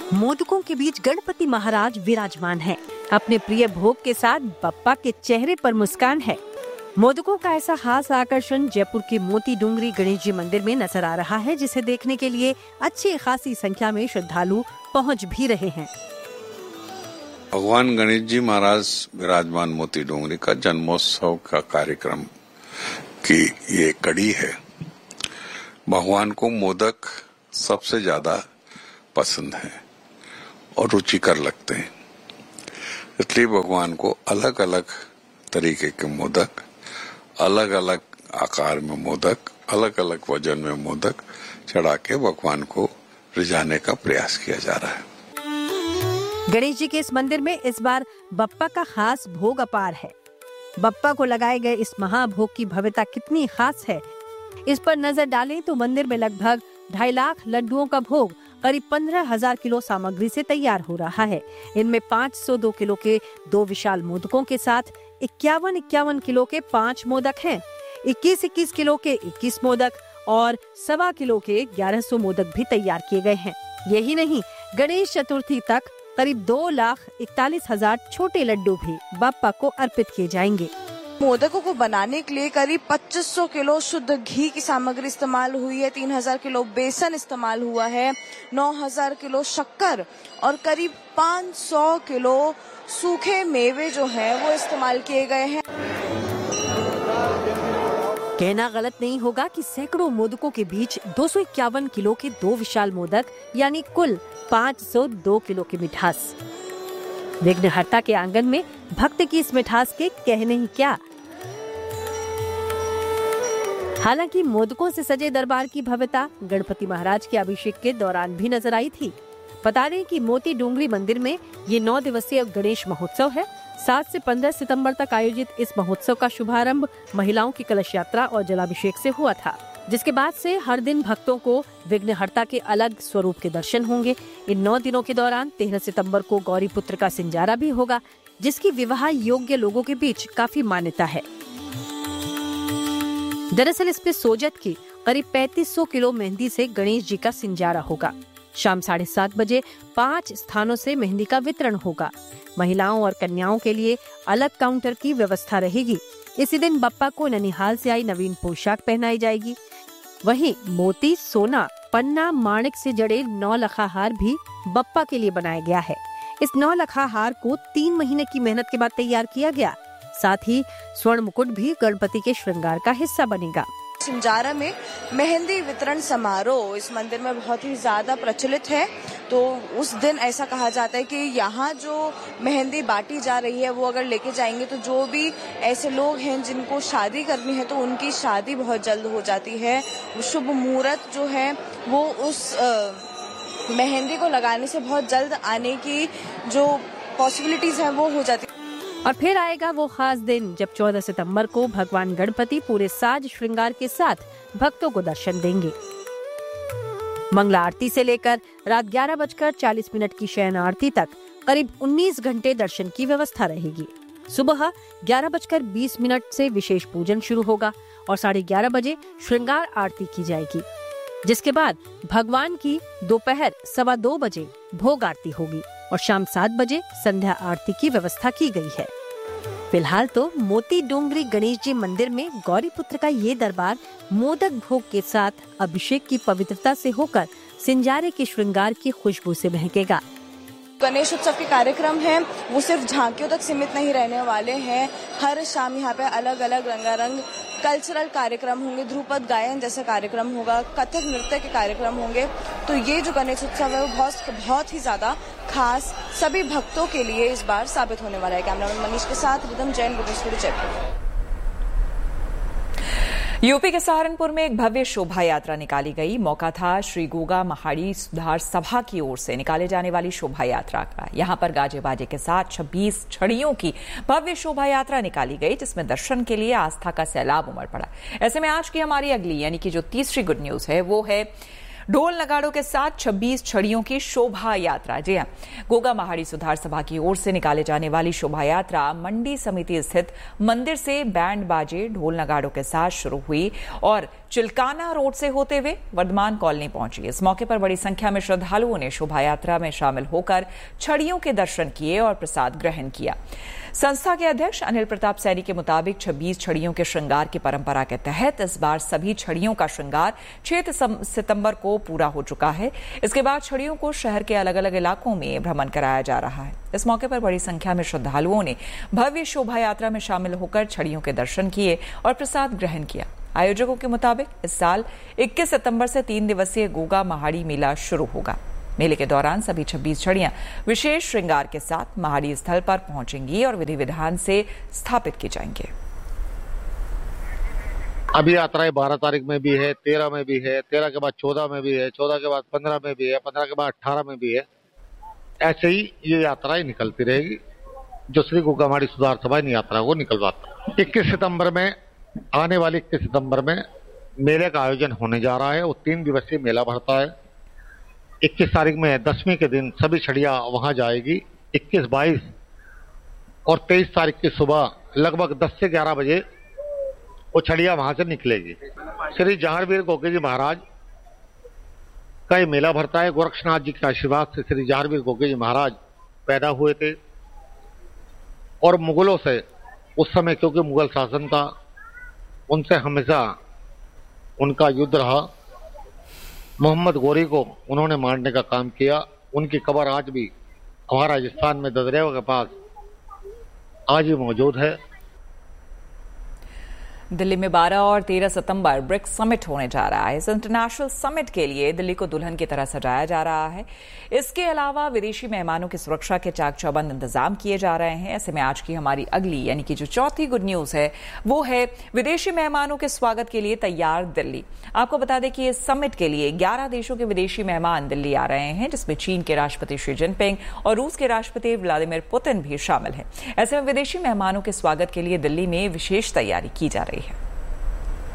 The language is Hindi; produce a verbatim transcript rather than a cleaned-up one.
मोदकों के बीच गणपति महाराज विराजमान है। अपने प्रिय भोग के साथ बप्पा के चेहरे पर मुस्कान है। मोदकों का ऐसा खास आकर्षण जयपुर के मोती डूंगरी गणेश जी मंदिर में नजर आ रहा है, जिसे देखने के लिए अच्छी खासी संख्या में श्रद्धालु पहुंच भी रहे हैं। भगवान गणेश जी महाराज विराजमान मोती डूंगरी का जन्मोत्सव का कार्यक्रम की ये कड़ी है। भगवान को मोदक सबसे ज्यादा पसंद है और रुचिकर लगते हैं, इसलिए भगवान को अलग अलग तरीके के मोदक, अलग अलग आकार में मोदक, अलग अलग वजन में मोदक चढ़ा के भगवान को रिझाने का प्रयास किया जा रहा है। गणेश जी के इस मंदिर में इस बार बप्पा का खास भोग अपार है। बप्पा को लगाए गए इस महाभोग की भव्यता कितनी खास है, इस पर नजर डालें तो मंदिर में लगभग ढाई लाख लड्डुओं का भोग करीब पंद्रह हजार किलो सामग्री से तैयार हो रहा है। इनमें पाँच सौ दो किलो के दो विशाल मोदकों के साथ इक्यावन इक्यावन किलो के पाँच मोदक हैं, इक्कीस इक्कीस किलो के इक्कीस मोदक और सवा किलो के ग्यारह सौ मोदक भी तैयार किए गए हैं। यही नहीं, गणेश चतुर्थी तक करीब दो लाख इकतालीस हजार छोटे लड्डू भी बप्पा को अर्पित किए जाएंगे। मोदकों को बनाने के लिए करीब पच्चीस सौ किलो शुद्ध घी की सामग्री इस्तेमाल हुई है, तीन हजार किलो बेसन इस्तेमाल हुआ है, नौ हजार किलो शक्कर और करीब पाँच सौ किलो सूखे मेवे जो है वो इस्तेमाल किए गए हैं। कहना गलत नहीं होगा कि सैकड़ों मोदकों के बीच दो सौ इक्यावन किलो के दो विशाल मोदक यानी कुल पाँच सौ दो किलो की मिठास। विघ्नहर्ता के आंगन में भक्त की इस मिठास के कहने ही क्या। हालांकि मोदकों से सजे दरबार की भव्यता गणपति महाराज के अभिषेक के दौरान भी नजर आई थी। बता दें कि मोती डूंगरी मंदिर में ये नौ दिवसीय गणेश महोत्सव है। सात से पंद्रह सितंबर तक आयोजित इस महोत्सव का शुभारंभ महिलाओं की कलश यात्रा और जलाभिषेक से हुआ था, जिसके बाद से हर दिन भक्तों को विघ्नहर्ता के अलग स्वरूप के दर्शन होंगे। इन नौ दिनों के दौरान तेरह सितंबर को गौरी पुत्र का सिंजारा भी होगा, जिसकी विवाह योग्य लोगों के बीच काफी मान्यता है। दरअसल इसमें सोजत की करीब पैंतीस सौ किलो मेहंदी से गणेश जी का सिंजारा होगा। शाम साढ़े सात बजे पाँच स्थानों से मेहंदी का वितरण होगा। महिलाओं और कन्याओं के लिए अलग काउंटर की व्यवस्था रहेगी। इसी दिन बप्पा को ननिहाल से आई नवीन पोशाक पहनाई जाएगी। वहीं मोती, सोना, पन्ना, माणिक से जड़े नौ लखा हार भी बप्पा के लिए बनाया गया है। इस नौ लखा हार को तीन महीने की मेहनत के बाद तैयार किया गया। साथ ही स्वर्ण मुकुट भी गणपति के श्रृंगार का हिस्सा बनेगा। सिंजारा में मेहंदी वितरण समारोह इस मंदिर में बहुत ही ज्यादा प्रचलित है। तो उस दिन ऐसा कहा जाता है कि यहाँ जो मेहंदी बांटी जा रही है वो अगर लेके जाएंगे तो जो भी ऐसे लोग हैं जिनको शादी करनी है तो उनकी शादी बहुत जल्द हो जाती है। शुभ मुहूर्त जो है वो उस आ, मेहंदी को लगाने से बहुत जल्द आने की जो पॉसिबिलिटीज है वो हो जाती है। और फिर आएगा वो खास दिन जब चौदह सितंबर को भगवान गणपति पूरे साज श्रृंगार के साथ भक्तों को दर्शन देंगे। मंगला आरती से लेकर रात ग्यारह बजकर चालीस मिनट की शयन आरती तक करीब उन्नीस घंटे दर्शन की व्यवस्था रहेगी। सुबह ग्यारह बजकर बीस मिनट से विशेष पूजन शुरू होगा और साढ़े ग्यारह बजे श्रृंगार आरती की जाएगी, जिसके बाद भगवान की दोपहर सवा दो बजे भोग आरती होगी और शाम सात बजे संध्या आरती की व्यवस्था की गई है। फिलहाल तो मोती डूंगरी गणेश जी मंदिर में गौरी पुत्र का ये दरबार मोदक भोग के साथ अभिषेक की पवित्रता से होकर सिंजारे के श्रृंगार की खुशबू से महकेगा। गणेश उत्सव के कार्यक्रम हैं वो सिर्फ झांकियों तक सीमित नहीं रहने वाले हैं। हर शाम यहाँ पे अलग अलग रंगारंग कल्चरल कार्यक्रम होंगे, ध्रुपद गायन जैसा कार्यक्रम होगा, कथक नृत्य के कार्यक्रम होंगे। तो ये जो गणेश उत्सव है वो बहुत बहुत ही ज्यादा खास सभी भक्तों के लिए इस बार साबित होने वाला है। कैमरामैन मनीष के साथ रिदम जैन, जयपुर। यूपी के सहारनपुर में एक भव्य शोभा यात्रा निकाली गई। मौका था श्री गोगा महाड़ी सुधार सभा की ओर से निकाले जाने वाली शोभा यात्रा का। यहां पर गाजे बाजे के साथ छब्बीस छड़ियों की भव्य शोभा यात्रा निकाली गई, जिसमें दर्शन के लिए आस्था का सैलाब उमड़ पड़ा। ऐसे में आज की हमारी अगली यानी कि जो तीसरी गुड न्यूज है वो है ढोल नगाड़ों के साथ छब्बीस छड़ियों की शोभा यात्रा। जी हां, गोगा महाड़ी सुधार सभा की ओर से निकाले जाने वाली शोभा यात्रा मंडी समिति स्थित मंदिर से बैंड बाजे ढोल नगाड़ों के साथ शुरू हुई और चिल्काना रोड से होते हुए वर्धमान कॉलोनी पहुंची। इस मौके पर बड़ी संख्या में श्रद्धालुओं ने शोभा यात्रा में शामिल होकर छड़ियों के दर्शन किए और प्रसाद ग्रहण किया। संस्था के अध्यक्ष अनिल प्रताप सैनी के मुताबिक छब्बीस छड़ियों के श्रृंगार की परंपरा के तहत इस बार सभी छड़ियों का श्रृंगार छह सितंबर को पूरा हो चुका है। इसके बाद छड़ियों को शहर के अलग अलग इलाकों में भ्रमण कराया जा रहा है। इस मौके पर बड़ी संख्या में श्रद्धालुओं ने भव्य शोभा यात्रा में शामिल होकर छड़ियों के दर्शन किए और प्रसाद ग्रहण किया। आयोजकों के मुताबिक इस साल इक्कीस सितंबर से तीन दिवसीय गोगा महाड़ी मेला शुरू होगा। मेले के दौरान सभी छब्बीस छड़ियां विशेष श्रृंगार के साथ महाड़ी स्थल पर पहुंचेंगी और विधि विधान से स्थापित की जाएंगे। अभी यात्राएं बारह तारीख में भी है, तेरह में भी है, तेरह के बाद चौदह में भी है, चौदह के बाद पंद्रह में भी है, पंद्रह के बाद अठारह में भी है। ऐसे ही ये यात्राएं निकलती रहेगी जो श्री गोगा महाड़ी सुधार सभा इन यात्रा को निकलवाता। इक्कीस सितंबर में आने वाले इक्कीस सितंबर में मेले का आयोजन होने जा रहा है। वो तीन दिवसीय मेला भरता है। इक्कीस तारीख में दसवीं के दिन सभी छड़ियां वहां जाएगी। इक्कीस, बाईस और तेईस तारीख की सुबह लगभग दस से ग्यारह बजे वो छड़ियां वहां से निकलेगी। श्री जहांगीर गोगे जी महाराज का ये मेला भरता है। गोरक्षनाथ जी के आशीर्वाद से श्री जहांगीर गोगे जी महाराज पैदा हुए थे और मुगलों से उस समय, क्योंकि मुगल शासन था, उनसे हमेशा उनका युद्ध रहा। मोहम्मद गोरी को उन्होंने मारने का काम किया। उनकी कब्र आज भी हमारा राजस्थान में ददरेवा के पास आज भी मौजूद है। दिल्ली में बारह और तेरह सितंबर ब्रिक्स समिट होने जा रहा है। इस इंटरनेशनल समिट के लिए दिल्ली को दुल्हन की तरह सजाया जा रहा है। इसके अलावा विदेशी मेहमानों की सुरक्षा के चाक चौबंद इंतजाम किए जा रहे हैं। ऐसे में आज की हमारी अगली यानी कि जो चौथी गुड न्यूज है वो है विदेशी मेहमानों के स्वागत के लिए तैयार दिल्ली। आपको बता दें कि इस समिट के लिए ग्यारह देशों के विदेशी मेहमान दिल्ली आ रहे हैं, जिसमें चीन के राष्ट्रपति शी जिनपिंग और रूस के राष्ट्रपति व्लादिमीर पुतिन भी शामिल हैं। ऐसे में विदेशी मेहमानों के स्वागत के लिए दिल्ली में विशेष तैयारी की जा रही है।